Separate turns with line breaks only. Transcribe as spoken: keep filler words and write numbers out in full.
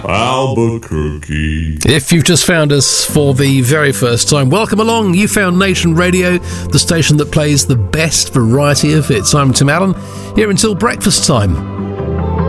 Albuquerque.
If you've just found us for the very first time, welcome along. You found Nation Radio, the station that plays the best variety of hits. I'm Tim Allen, here until breakfast time.